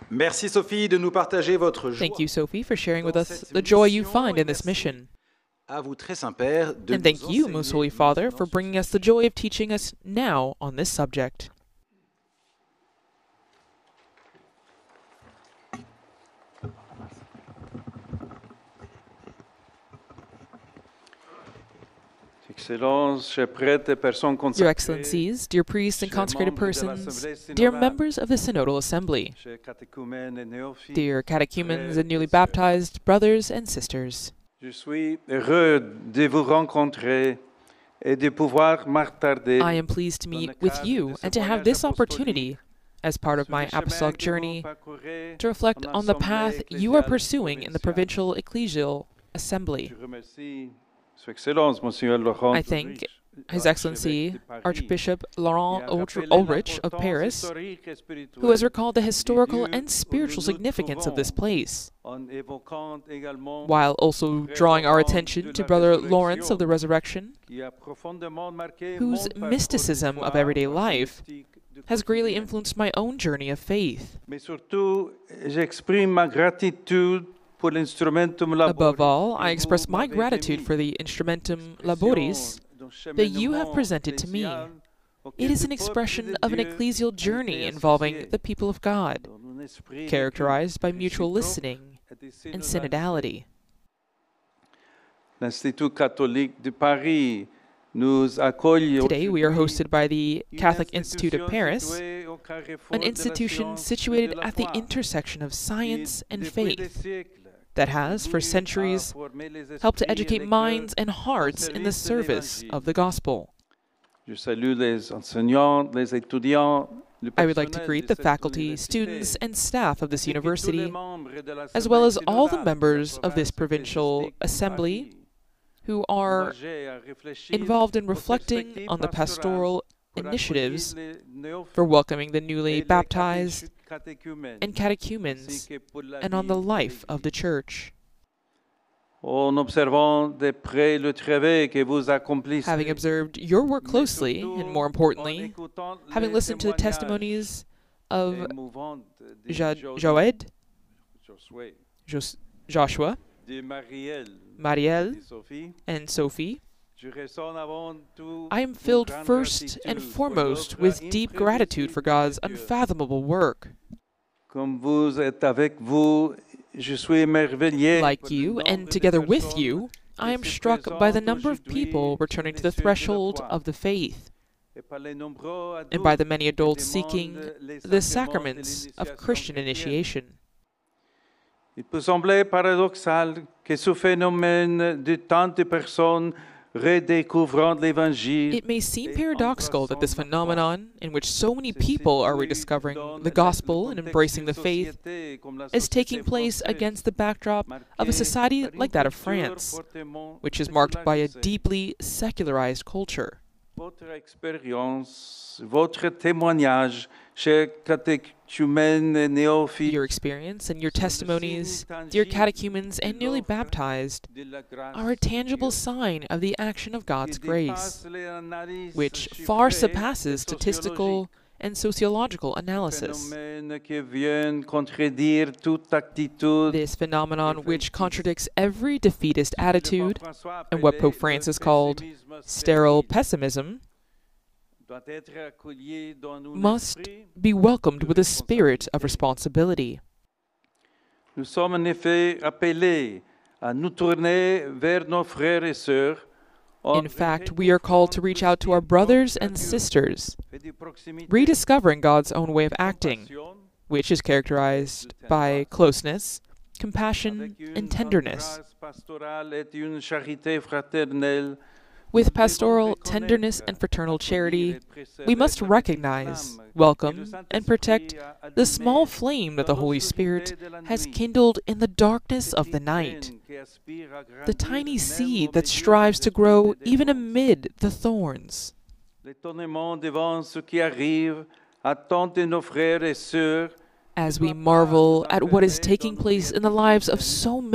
Merci Sophie de nous partager votre joie. Thank you, Sophie, for sharing with us the joy you find in this mission. À vous, très Saint-Père, de And thank you, Most Holy Father, for bringing us the joy of teaching us now on this subject. Your Excellencies, dear priests and consecrated persons, dear members of the Synodal Assembly, dear catechumens and newly baptized brothers and sisters, Je suis heureux de vous rencontrer et de pouvoir m'attarder. I am pleased to meet with you and to have this opportunity, as part of my apostolic journey, to reflect on the path you are pursuing in the provincial ecclesial assembly. I thank His Excellency Archbishop Laurent Ulrich of Paris, who has recalled the historical and spiritual significance of this place, while also drawing our attention to Brother Lawrence of the Resurrection, whose mysticism of everyday life has greatly influenced my own journey of faith. Above all, I express my gratitude for the Instrumentum Laboris that you have presented to me. It is an expression of an ecclesial journey involving the people of God, characterized by mutual listening and synodality. Today we are hosted by the Catholic Institute of Paris, an institution situated at the intersection of science and faith, that has, for centuries, helped to educate minds and hearts in the service of the gospel. I would like to greet the faculty, students, and staff of this university, as well as all the members of this provincial assembly who are involved in reflecting on the pastoral initiatives for welcoming the newly baptized and catechumens, and on the life of the Church. Having observed your work closely, and more importantly, having listened to the testimonies of Joshua, Marielle, and Sophie, I am filled first and foremost with deep gratitude for God's unfathomable work. Like you, and together with you, I am struck by the number of people returning to the threshold of the faith, and by the many adults seeking the sacraments of Christian initiation. Il peut sembler paradoxal que ce phénomène de tant de personnes It may seem paradoxical that this phenomenon, in which so many people are rediscovering the gospel and embracing the faith, is taking place against the backdrop of a society like that of France, which is marked by a deeply secularized culture. Votre expérience, votre témoignage, chers catéchumènes et néophytes, your experience and your testimonies, dear catechumens and newly baptized, are a tangible sign of the action of God's grace, which far surpasses statistical and sociological analysis. This phenomenon, which contradicts every defeatist attitude and what Pope Francis called sterile pessimism, must be welcomed with a spirit of responsibility. Nous sommes en effet appelés à nous tourner vers nos frères et sœurs. In fact, we are called to reach out to our brothers and sisters, rediscovering God's own way of acting, which is characterized by closeness, compassion, and tenderness. With pastoral tenderness and fraternal charity, we must recognize, welcome, and protect the small flame that the Holy Spirit has kindled in the darkness of the night, the tiny seed that strives to grow even amid the thorns. As we marvel at what is taking place in the lives of so many